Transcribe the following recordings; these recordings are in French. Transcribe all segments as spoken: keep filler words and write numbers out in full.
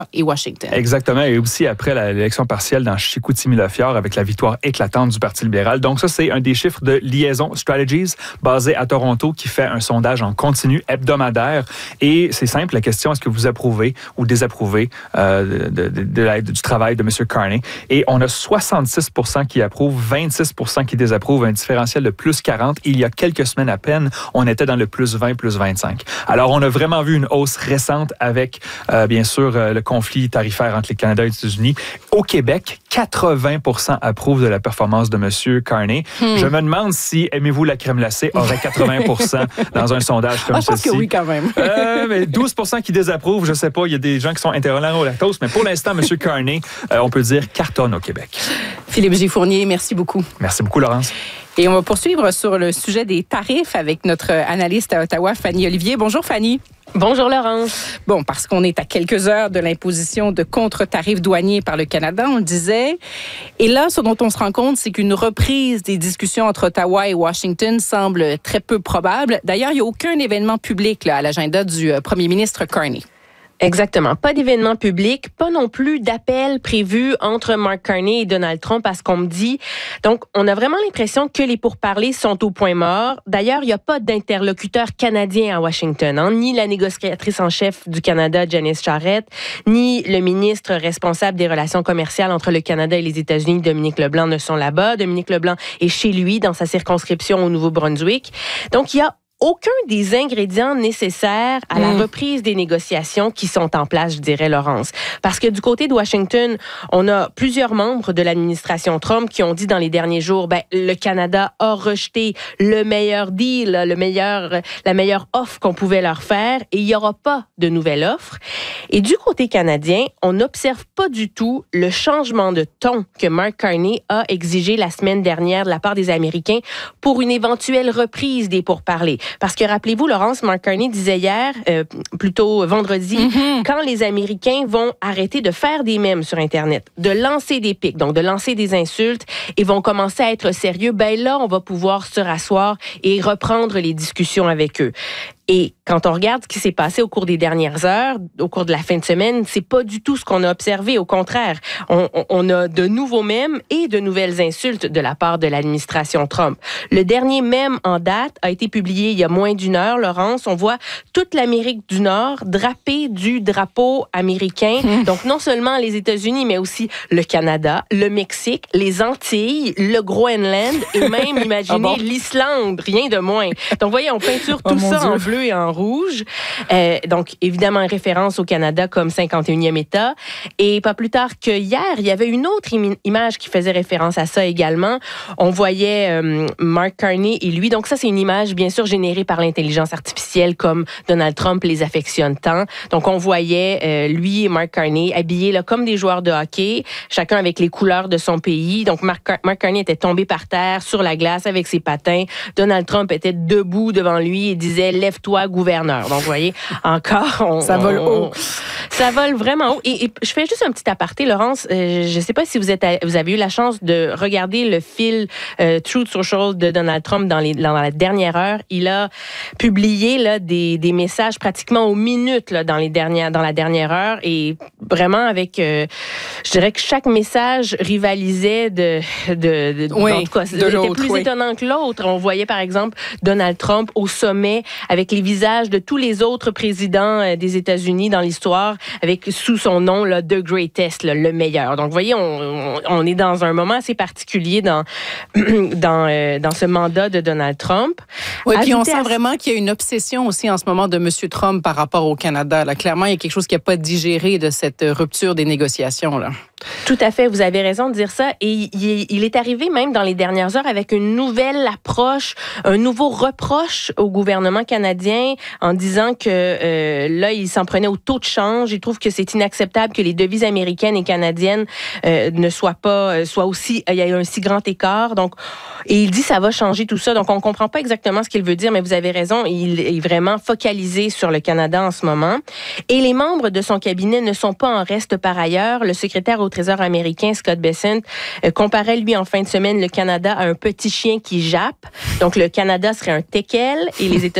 et Washington. Exactement, et aussi après l'élection partielle dans Chicoutimi-Le-Fjord avec la victoire éclatante du Parti libéral. Donc ça, c'est un des chiffres de Liaison Strategies basé à Toronto qui fait un sondage en continu hebdomadaire. Et c'est simple, la question, est-ce que vous approuvez ou désapprouvez euh, de, de, de la, du travail de M. Carney? Et on a soixante-six pour cent qui approuvent, vingt-six pour cent qui désapprouvent, un différentiel de plus quarante. Il y a quelques semaines à peine, on était dans le plus vingt, plus vingt-cinq. Alors, on a vraiment vu une hausse récente avec, euh, bien sûr, euh, le conflit tarifaire entre le Canada et les États-Unis. Au Québec, quatre-vingts pour cent approuvent de la performance de M. Carney. Hmm. Je me demande si Aimez-vous la crème glacée aurait quatre-vingts pour cent dans un sondage comme ah, je pense ceci. que oui, quand même. euh, mais douze pour cent qui désapprouvent, je ne sais pas, il y a des gens qui sont intolérants au lactose, mais pour l'instant, M. Carney, euh, on peut dire cartonne au Québec. Philippe G. Fournier, merci beaucoup. Merci beaucoup, Laurence. Et on va poursuivre sur le sujet des tarifs avec notre analyste à Ottawa, Fanny Olivier. Bonjour, Fanny. Bonjour, Laurence. Bon, parce qu'on est à quelques heures de l'imposition de contre-tarifs douaniers par le Canada, on le disait. Et là, ce dont on se rend compte, c'est qu'une reprise des discussions entre Ottawa et Washington semble très peu probable. D'ailleurs, il n'y a aucun événement public là, à l'agenda du euh, premier ministre Carney. Exactement. Pas d'événement public, pas non plus d'appel prévu entre Mark Carney et Donald Trump à ce qu'on me dit. Donc, on a vraiment l'impression que les pourparlers sont au point mort. D'ailleurs, il n'y a pas d'interlocuteur canadien à Washington, hein, ni la négociatrice en chef du Canada, Janice Charest, ni le ministre responsable des relations commerciales entre le Canada et les États-Unis, Dominique Leblanc, ne sont là-bas. Dominique Leblanc est chez lui, dans sa circonscription au Nouveau-Brunswick. Donc, il y a aucun des ingrédients nécessaires à la mmh. reprise des négociations qui sont en place, je dirais, Laurence. Parce que du côté de Washington, on a plusieurs membres de l'administration Trump qui ont dit dans les derniers jours, ben, le Canada a rejeté le meilleur deal, le meilleur, la meilleure offre qu'on pouvait leur faire et il n'y aura pas de nouvelle offre. Et du côté canadien, on n'observe pas du tout le changement de ton que Mark Carney a exigé la semaine dernière de la part des Américains pour une éventuelle reprise des pourparlers. Parce que, rappelez-vous, Laurence, Mark Carney disait hier, euh, plutôt vendredi, mm-hmm. quand les Américains vont arrêter de faire des mèmes sur Internet, de lancer des pics, donc de lancer des insultes, et vont commencer à être sérieux, ben là, on va pouvoir se rasseoir et reprendre les discussions avec eux. Et quand on regarde ce qui s'est passé au cours des dernières heures, au cours de la fin de semaine, c'est pas du tout ce qu'on a observé. Au contraire, on, on a de nouveaux mèmes et de nouvelles insultes de la part de l'administration Trump. Le dernier mème en date a été publié il y a moins d'une heure, Laurence. On voit toute l'Amérique du Nord drapée du drapeau américain. Mmh. Donc, non seulement les États-Unis, mais aussi le Canada, le Mexique, les Antilles, le Groenland et même, imaginez, ah bon? l'Islande, rien de moins. Donc, vous voyez, on peinture tout oh ça en bleu et en rouge. Euh, donc, évidemment, référence au Canada comme cinquante et unième État. Et pas plus tard que hier, il y avait une autre im- image qui faisait référence à ça également. On voyait euh, Mark Carney et lui. Donc, ça, c'est une image, bien sûr, générée par l'intelligence artificielle comme Donald Trump les affectionne tant. Donc, on voyait euh, lui et Mark Carney habillés là, comme des joueurs de hockey, chacun avec les couleurs de son pays. Donc, Mark, Car- Mark Carney était tombé par terre sur la glace avec ses patins. Donald Trump était debout devant lui et disait « Lève-toi, gouverneur ». Donc, vous voyez, encore... On, ça vole on, haut. Ça vole vraiment haut. Et, et je fais juste un petit aparté, Laurence. Euh, je ne sais pas si vous, êtes à, vous avez eu la chance de regarder le fil euh, Truth Social de Donald Trump dans, les, dans la dernière heure. Il a publié là, des, des messages pratiquement aux minutes là, dans, les dernières, dans la dernière heure. Et vraiment, avec... Euh, je dirais que chaque message rivalisait de... de, de oui, en tout cas, de était l'autre, plus oui. étonnant que l'autre. On voyait, par exemple, Donald Trump au sommet avec les visages de tous les autres présidents des États-Unis dans l'histoire, avec sous son nom, là, The Greatest, là, le meilleur. Donc, vous voyez, on, on, on est dans un moment assez particulier dans, dans, euh, dans ce mandat de Donald Trump. Oui, puis on sent à... vraiment qu'il y a une obsession aussi en ce moment de M. Trump par rapport au Canada. Là. Clairement, il y a quelque chose qui n'a pas digéré de cette rupture des négociations. Là. Tout à fait, vous avez raison de dire ça. Et il, il est arrivé même dans les dernières heures avec une nouvelle approche, un nouveau reproche au gouvernement canadien en disant que euh, là, il s'en prenait au taux de change. Il trouve que c'est inacceptable que les devises américaines et canadiennes euh, ne soient pas, euh, soient aussi, il y a un si grand écart. Donc, et il dit ça va changer tout ça. Donc, on comprend pas exactement ce qu'il veut dire, mais vous avez raison. Il est vraiment focalisé sur le Canada en ce moment. Et les membres de son cabinet ne sont pas en reste par ailleurs. Le secrétaire au Trésor américain, Scott Bessent, euh, comparait, lui, en fin de semaine, le Canada à un petit chien qui jappe. Donc, le Canada serait un teckel et les États-Unis seraient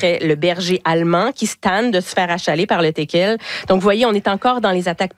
serait le berger allemand qui se tanne de se faire achaler par le teckel. Donc, vous voyez, on est encore dans les attaques